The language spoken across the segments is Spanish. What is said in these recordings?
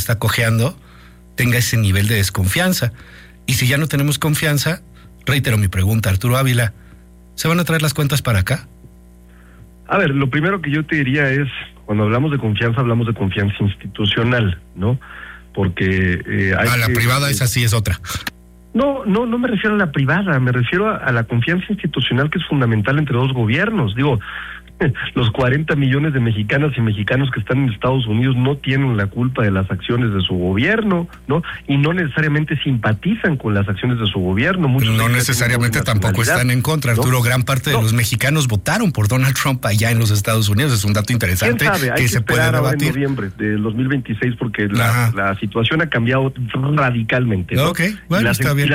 está cojeando tenga ese nivel de desconfianza. Y si ya no tenemos confianza, reitero mi pregunta, Arturo Ávila, ¿se van a traer las cuentas para acá? A ver, lo primero que yo te diría es, cuando hablamos de confianza institucional, ¿no? Porque la privada esa sí es otra. No me refiero a la privada, me refiero a la confianza institucional, que es fundamental entre dos gobiernos. Digo, los 40 millones de mexicanas y mexicanos que están en Estados Unidos no tienen la culpa de las acciones de su gobierno, ¿no? Y no necesariamente simpatizan con las acciones de su gobierno. Muchos no necesariamente tampoco están en contra, Arturo. ¿No? Gran parte de los mexicanos votaron por Donald Trump allá en los Estados Unidos. Es un dato interesante. ¿Quién sabe? Hay que se puede debatir en noviembre del 2026 porque la situación ha cambiado radicalmente, ¿no? Ok, bueno, está bien.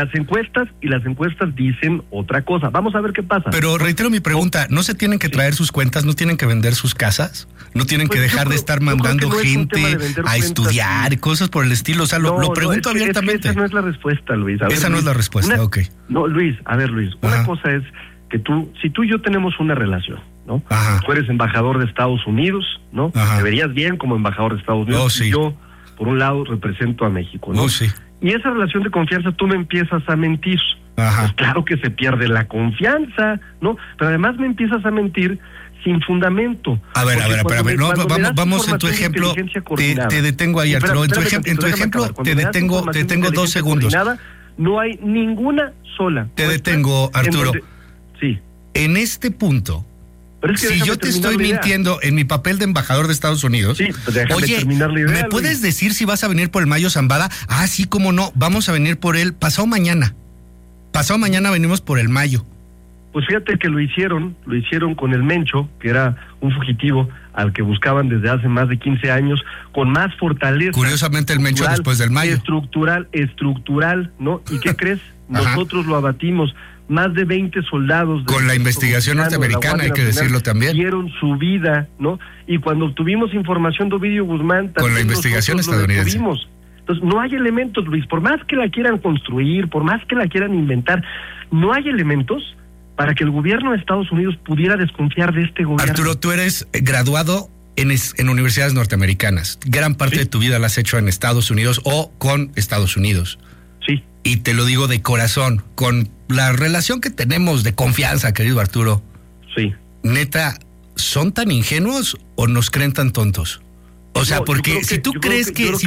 Y las encuestas dicen otra cosa. Vamos a ver qué pasa. Pero reitero mi pregunta, ¿no se tienen que traer sus cuentas? ¿No tienen que vender sus casas? ¿No tienen que dejar de estar mandando gente a estudiar, cosas por el estilo? O sea, lo pregunto abiertamente. Esa no es la respuesta, Luis. A ver, esa no es la respuesta, ok. No, Luis, una cosa es que si tú y yo tenemos una relación, ¿no? Ajá. Tú eres embajador de Estados Unidos, ¿no? Ajá. Te verías bien como embajador de Estados Unidos. Sí. Y yo, por un lado, represento a México, ¿no? Sí. Y esa relación de confianza tú me empiezas a mentir. Ajá. Pues claro que se pierde la confianza, ¿no? Pero además me empiezas a mentir sin fundamento. A ver, no, vamos en tu ejemplo, te detengo ahí, Arturo. En tu ejemplo, te detengo 2 segundos. No hay ninguna sola. Te detengo, Arturo. Sí. En este punto, si yo te estoy mintiendo en mi papel de embajador de Estados Unidos, sí, oye, ¿me puedes decir si vas a venir por el Mayo Zambada? Ah, sí, cómo no, vamos a venir por él pasado mañana. Pasado mañana venimos por el Mayo. Pues fíjate que lo hicieron con el Mencho, que era un fugitivo al que buscaban desde hace más de 15 años, con más fortaleza. Curiosamente el Mencho después del Mayo. Estructural, ¿no? ¿Y qué crees? Nosotros lo abatimos. Más de 20 soldados. Con la investigación norteamericana, hay que decirlo también. Dieron su vida, ¿no? Y cuando obtuvimos información de Ovidio Guzmán... Con la investigación estadounidense. Entonces, no hay elementos, Luis, por más que la quieran construir, por más que la quieran inventar, no hay elementos para que el gobierno de Estados Unidos pudiera desconfiar de este gobierno. Arturo, tú eres graduado en universidades norteamericanas. Gran parte de tu vida la has hecho en Estados Unidos o con Estados Unidos. Sí. Y te lo digo de corazón, con la relación que tenemos de confianza, querido Arturo. Sí. Neta, ¿son tan ingenuos o nos creen tan tontos? O sea, porque si tú crees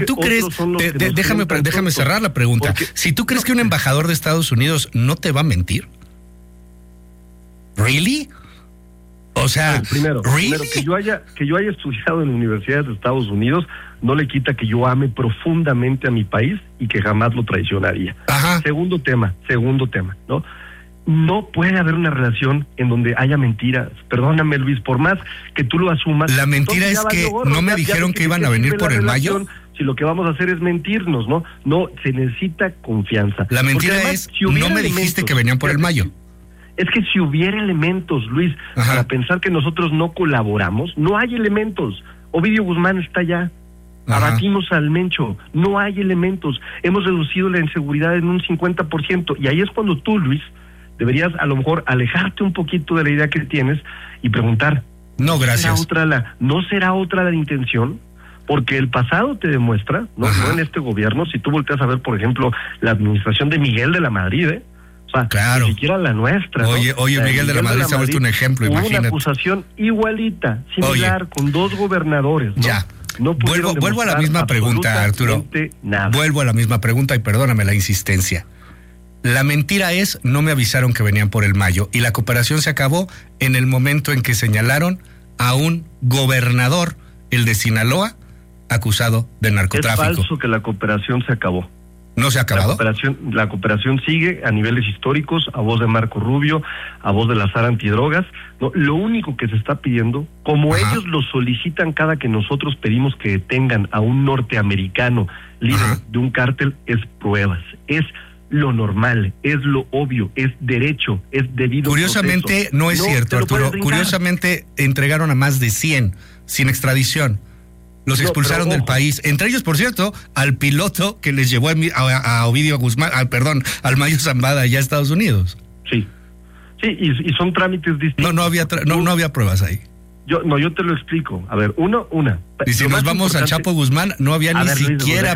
déjame cerrar la pregunta. Si tú crees que un embajador de Estados Unidos no te va a mentir, ¿really? O sea, primero que yo haya estudiado en universidades de Estados Unidos no le quita que yo ame profundamente a mi país y que jamás lo traicionaría. Ajá. Segundo tema, ¿no? No puede haber una relación en donde haya mentiras. Perdóname, Luis, por más que tú lo asumas. La mentira es que no me dijeron que iban a venir por el Mayo. Si lo que vamos a hacer es mentirnos, ¿no? No, se necesita confianza. La mentira es, no me dijiste que venían por el Mayo. Es que si hubiera elementos, Luis, para pensar que nosotros no colaboramos, no hay elementos. Ovidio Guzmán está allá. Abatimos al Mencho. No hay elementos. Hemos reducido la inseguridad en un 50%. Y ahí es cuando tú, Luis, deberías a lo mejor alejarte un poquito de la idea que tienes y preguntar. No, gracias. ¿No será otra la intención? Porque el pasado te demuestra, no en este gobierno, si tú volteas a ver, por ejemplo, la administración de Miguel de la Madrid, o sea, claro. Ni siquiera la nuestra. Oye, Miguel de la Madrid se ha vuelto un ejemplo, imagínate. Una acusación igualita, similar, con 2 gobernadores, ¿no? Ya. No vuelvo a la misma pregunta, Arturo. Nada. Vuelvo a la misma pregunta y perdóname la insistencia. La mentira es, no me avisaron que venían por el Mayo, y la cooperación se acabó en el momento en que señalaron a un gobernador, el de Sinaloa, acusado de narcotráfico. Es falso que la cooperación se acabó. ¿No se ha acabado? La cooperación sigue a niveles históricos, a voz de Marco Rubio, a voz de la SAR antidrogas. No, lo único que se está pidiendo, como ellos lo solicitan cada que nosotros pedimos que detengan a un norteamericano líder de un cártel, es pruebas, es lo normal, es lo obvio, es derecho, es debido. Curiosamente, no es cierto, Arturo. Curiosamente, entregaron a más de 100 sin extradición. Los expulsaron del país. Entre ellos, por cierto, al piloto que les llevó a Ovidio Guzmán, al Mayo Zambada allá a Estados Unidos. Sí, y son trámites distintos. No había pruebas ahí. Yo te lo explico. A ver, una. Y si nos vamos a Chapo Guzmán, no había ni siquiera